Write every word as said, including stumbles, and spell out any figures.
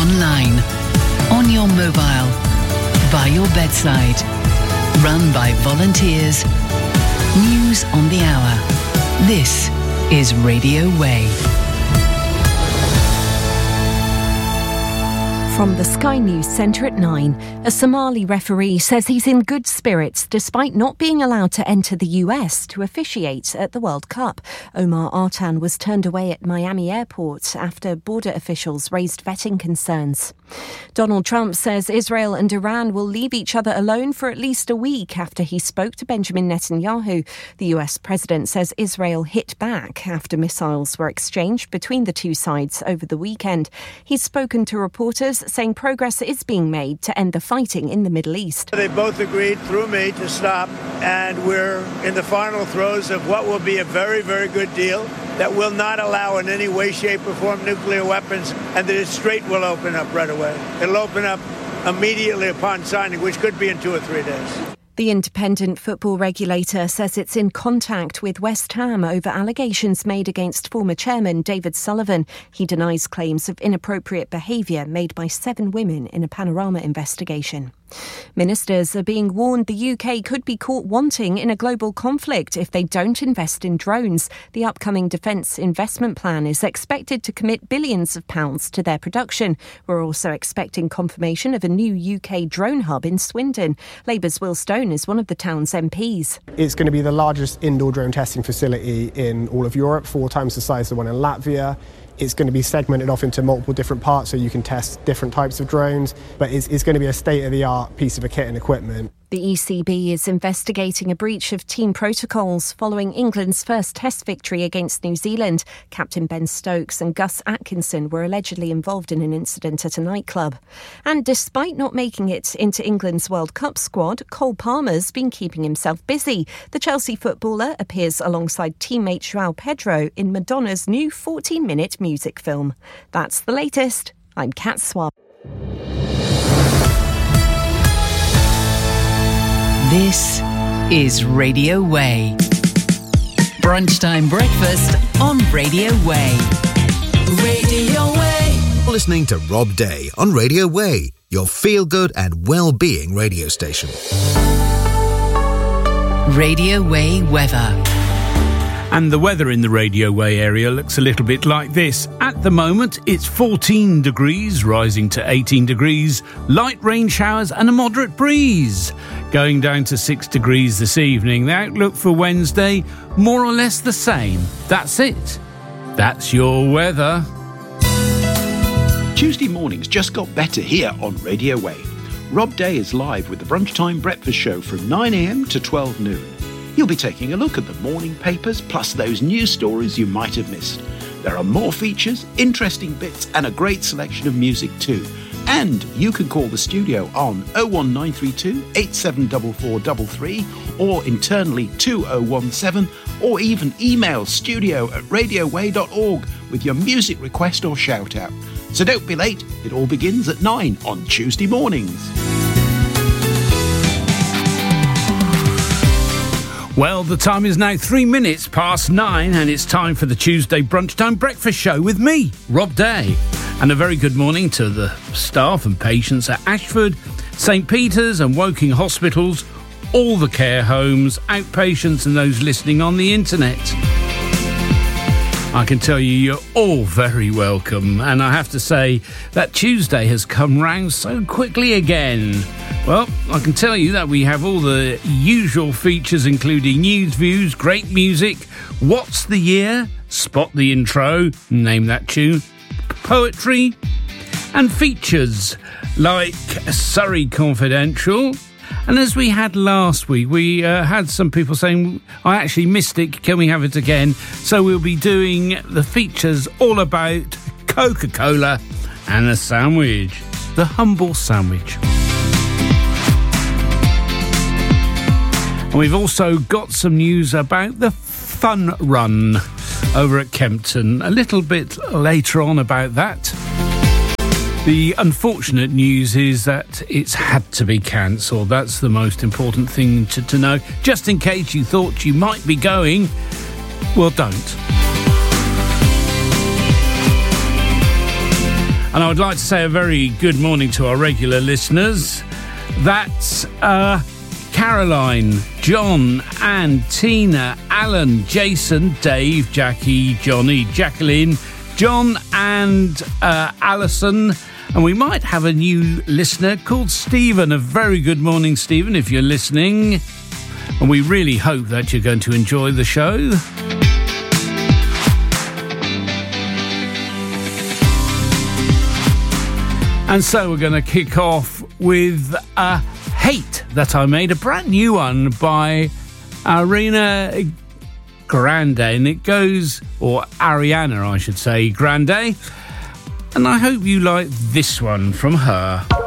online, on your mobile, by your bedside. Run by volunteers. News on the hour. This is Radio Way. From the Sky News Centre at nine, a Somali referee says he's in good spirits despite not being allowed to enter the U S to officiate at the World Cup. Omar Artan was turned away at Miami Airport after border officials raised vetting concerns. Donald Trump says Israel and Iran will leave each other alone for at least a week after he spoke to Benjamin Netanyahu. The U S president says Israel hit back after missiles were exchanged between the two sides over the weekend. He's spoken to reporters saying progress is being made to end the fighting in the Middle East. They both agreed through me to stop, and we're in the final throes of what will be a very, very good deal that will not allow in any way, shape or form nuclear weapons, and that the strait will open up right away. It'll open up immediately upon signing, which could be in two or three days. The independent football regulator says it's in contact with West Ham over allegations made against former chairman David Sullivan. He denies claims of inappropriate behaviour made by seven women in a Panorama investigation. Ministers are being warned the U K could be caught wanting in a global conflict if they don't invest in drones. The upcoming defence investment plan is expected to commit billions of pounds to their production. We're also expecting confirmation of a new U K drone hub in Swindon. Labour's Will Stone is one of the town's M Ps. It's going to be the largest indoor drone testing facility in all of Europe, four times the size of the one in Latvia. It's going to be segmented off into multiple different parts so you can test different types of drones, but it's, it's going to be a state-of-the-art piece of kit and equipment. The E C B is investigating a breach of team protocols following England's first Test victory against New Zealand. Captain Ben Stokes and Gus Atkinson were allegedly involved in an incident at a nightclub. And despite not making it into England's World Cup squad, Cole Palmer's been keeping himself busy. The Chelsea footballer appears alongside teammate João Pedro in Madonna's new fourteen-minute music film. That's the latest. I'm Kat Swab. This is Radio Way. Brunchtime breakfast on Radio Way. Radio Way. Listening to Rob Day on Radio Way, your feel-good and well-being radio station. Radio Way weather. And the weather in the Radio Way area looks a little bit like this. At the moment, it's fourteen degrees, rising to eighteen degrees, light rain showers and a moderate breeze. Going down to six degrees this evening. The outlook for Wednesday, more or less the same. That's it. That's your weather. Tuesday mornings just got better here on Radio Way. Rob Day is live with the Brunchtime Breakfast Show from nine a.m. to twelve noon. He'll be taking a look at the morning papers, plus those news stories you might have missed. There are more features, interesting bits, and a great selection of music too. And you can call the studio on oh one nine three two, eight seven four four three three or internally two oh one seven, or even email studio at radioway dot org with your music request or shout out. So don't be late, it all begins at nine on Tuesday mornings. Well, the time is now three minutes past nine, and it's time for the Tuesday Brunchtime Breakfast Show with me, Rob Day. And a very good morning to the staff and patients at Ashford, St Peter's and Woking hospitals, all the care homes, outpatients and those listening on the internet. I can tell you, you're all very welcome. And I have to say that Tuesday has come round so quickly again. Well, I can tell you that we have all the usual features, including news, views, great music, What's the Year, Spot the Intro, name that tune, poetry, and features like Surrey Confidential. And as we had last week, we uh, had some people saying, I actually missed it, can we have it again? So we'll be doing the features all about Coca-Cola and a sandwich, the humble sandwich. And we've also got some news about the fun run over at Kempton. A little bit later on about that. The unfortunate news is that it's had to be cancelled. That's the most important thing to, to know. Just in case you thought you might be going, well, don't. And I would like to say a very good morning to our regular listeners. That's uh, Caroline, John, Anne, Tina, Alan, Jason, Dave, Jackie, Johnny, Jacqueline, John and uh, Alison. And we might have a new listener called Stephen. A very good morning, Stephen, if you're listening. And we really hope that you're going to enjoy the show. And so we're going to kick off with a Hate That I Made, a brand new one by Ariana Grande. And it goes, or Ariana, I should say, Grande. And I hope you like this one from her.